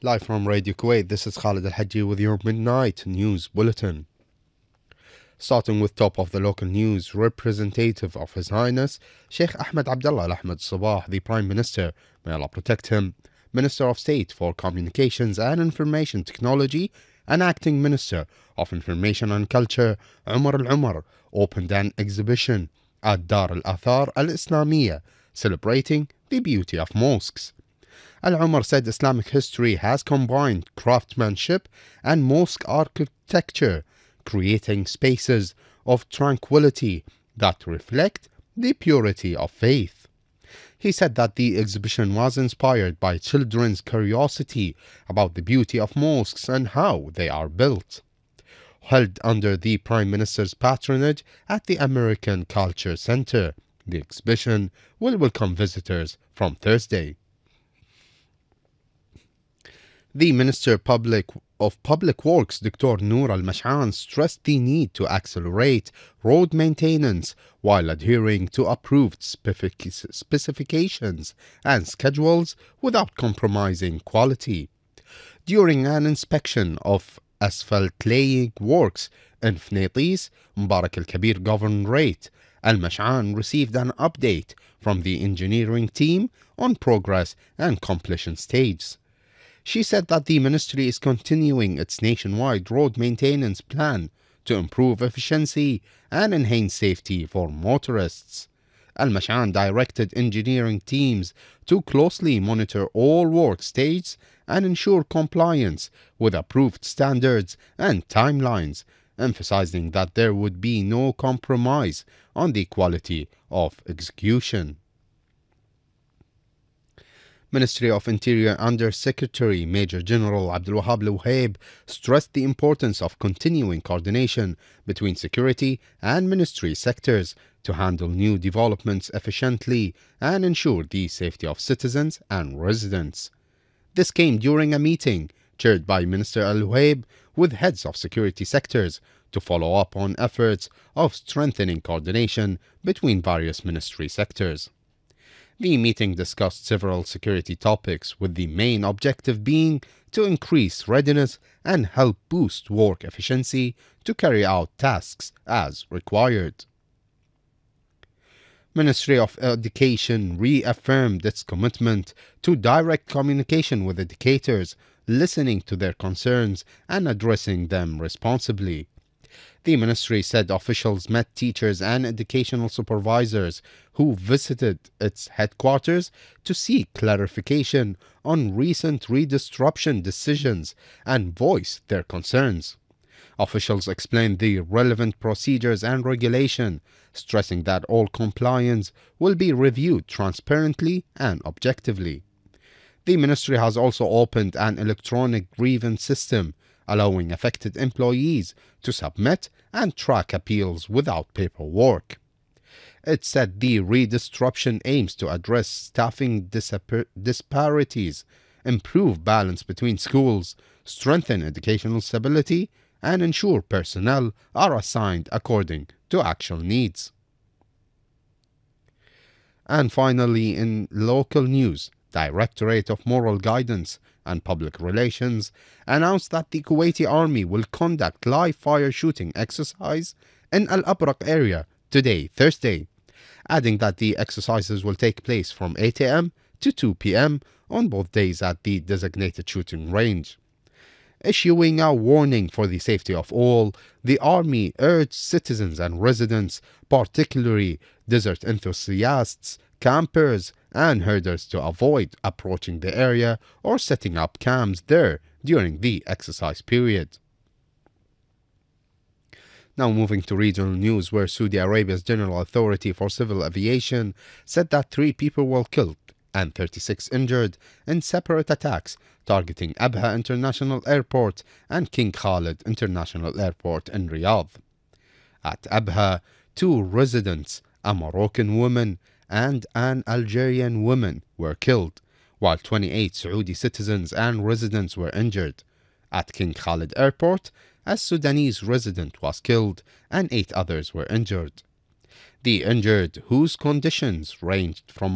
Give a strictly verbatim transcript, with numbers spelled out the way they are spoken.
Live from Radio Kuwait, this is Khalid Al Haji with your midnight news bulletin. Starting with top of the local news, representative of His Highness Sheikh Ahmed Abdullah Al Ahmed Sabah, the Prime Minister, may Allah protect him, Minister of State for Communications and Information Technology, and Acting Minister of Information and Culture, Umar Al Umar, opened an exhibition at Dar Al Athar Al Islamiyya celebrating the beauty of mosques. Al-Umar said Islamic history has combined craftsmanship and mosque architecture, creating spaces of tranquility that reflect the purity of faith. He said that the exhibition was inspired by children's curiosity about the beauty of mosques and how they are built. Held under the Prime Minister's patronage at the American Culture Center, the exhibition will welcome visitors from Thursday. The Minister Public of Public Works, Doctor Noor Al-Mash'an, stressed the need to accelerate road maintenance while adhering to approved specific specifications and schedules without compromising quality. During an inspection of asphalt laying works in Fnetis, Mubarak Al-Kabir Governorate, Al-Mash'an received an update from the engineering team on progress and completion stages. She said that the ministry is continuing its nationwide road maintenance plan to improve efficiency and enhance safety for motorists. Al-Mash'an directed engineering teams to closely monitor all work stages and ensure compliance with approved standards and timelines, emphasizing that there would be no compromise on the quality of execution. Ministry of Interior Under Secretary Major General Abdul Wahab Al-Wahab stressed the importance of continuing coordination between security and ministry sectors to handle new developments efficiently and ensure the safety of citizens and residents. This came during a meeting chaired by Minister Al-Wahab with heads of security sectors to follow up on efforts of strengthening coordination between various ministry sectors. The meeting discussed several security topics, with the main objective being to increase readiness and help boost work efficiency to carry out tasks as required. Ministry of Education reaffirmed its commitment to direct communication with educators, listening to their concerns and addressing them responsibly. The ministry said officials met teachers and educational supervisors who visited its headquarters to seek clarification on recent redistribution decisions and voice their concerns. Officials explained the relevant procedures and regulation, stressing that all compliance will be reviewed transparently and objectively. The ministry has also opened an electronic grievance system, allowing affected employees to submit and track appeals without paperwork. It said the redistribution aims to address staffing disparities, improve balance between schools, strengthen educational stability, and ensure personnel are assigned according to actual needs. And finally, in local news, Directorate of Moral Guidance and Public Relations announced that the Kuwaiti Army will conduct live fire shooting exercise in Al Abraq area today, Thursday, adding that the exercises will take place from eight a m to two p m on both days at the designated shooting range. Issuing a warning for the safety of all, the Army urged citizens and residents, particularly desert enthusiasts, campers, and herders, to avoid approaching the area or setting up camps there during the exercise period. Now moving to regional news, where Saudi Arabia's General Authority for Civil Aviation said that three people were killed and thirty-six injured in separate attacks targeting Abha International Airport and King Khalid International Airport in Riyadh. At Abha, two residents, a Moroccan woman and an Algerian woman, were killed, while twenty-eight Saudi citizens and residents were injured. At King Khalid Airport, a Sudanese resident was killed and eight others were injured. The injured, whose conditions ranged from